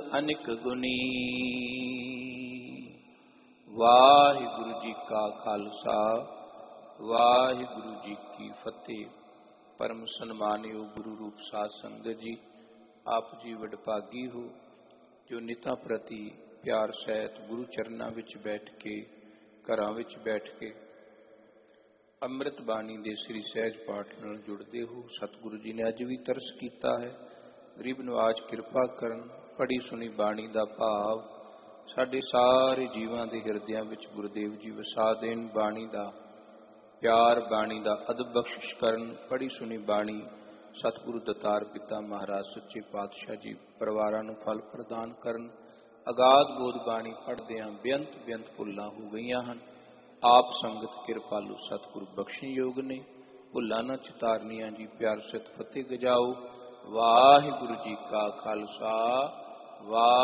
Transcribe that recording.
ਅਨਿਕ ਗੁਨੀ। ਵਾਹਿਗੁਰੂ ਜੀ ਕਾ ਖਾਲਸਾ, ਵਾਹਿਗੁਰੂ ਜੀ ਕੀ ਫਤਿਹ। ਪਰਮ ਸਨਮਾਨਯੋਗ ਗੁਰੂ ਰੂਪ ਸਾਧ ਸੰਗਤ ਜੀ, ਆਪ ਜੀ ਵਡਭਾਗੀ ਹੋ ਜੋ ਨਿਤਾਂ ਪ੍ਰਤੀ ਪਿਆਰ ਸਹਿਤ ਗੁਰੂ ਚਰਨਾਂ ਵਿੱਚ ਬੈਠ ਕੇ, ਘਰਾਂ ਵਿੱਚ ਬੈਠ ਕੇ ਅੰਮ੍ਰਿਤ ਬਾਣੀ ਦੇ ਸ੍ਰੀ ਸਹਿਜ ਪਾਠ ਨਾਲ ਜੁੜਦੇ ਹੋ। ਸਤਿਗੁਰੂ ਜੀ ਨੇ ਅੱਜ ਵੀ ਤਰਸ ਕੀਤਾ ਹੈ, ਗਰੀਬ ਨਵਾਜ ਕਿਰਪਾ ਕਰਨ, ਪੜ੍ਹੀ ਸੁਣੀ ਬਾਣੀ ਦਾ ਭਾਵ ਸਾਡੇ ਸਾਰੇ ਜੀਵਾਂ ਦੇ ਹਿਰਦਿਆਂ ਵਿੱਚ ਗੁਰਦੇਵ ਜੀ ਵਸਾ ਦੇਣ। ਬਾਣੀ ਦਾ ਪਿਆਰ, ਬਾਣੀ ਦਾ ਅਦਬ ਬਖਸ਼ਿਸ਼ ਕਰਨ। ਪੜ੍ਹੀ ਸੁਣੀ ਬਾਣੀ ਸਤਿਗੁਰੂ ਦਤਾਰ ਪਿਤਾ ਮਹਾਰਾਜ ਸੱਚੇ ਪਾਤਸ਼ਾਹ ਜੀ ਪਰਿਵਾਰਾਂ ਨੂੰ ਫਲ ਪ੍ਰਦਾਨ ਕਰਨ। ਅਗਾਧ ਬੋਧ ਬਾਣੀ ਪੜ੍ਹਦਿਆਂ ਬੇਅੰਤ ਭੁੱਲਾਂ ਹੋ ਗਈਆਂ ਹਨ। ਆਪ ਸੰਗਤ ਕਿਰਪਾਲੂ ਸਤਿਗੁਰੂ ਬਖਸ਼ਣਯੋਗ ਨੇ, ਭੁੱਲਾਂ ਨਾ ਚਿਤਾਰਨੀਆਂ ਜੀ। ਪਿਆਰ ਸਤ ਫਤਿਹ ਗਜਾਓ। ਵਾਹਿਗੁਰੂ ਜੀ ਕਾ ਖਾਲਸਾ, ਵਾਹਿਗੁਰੂ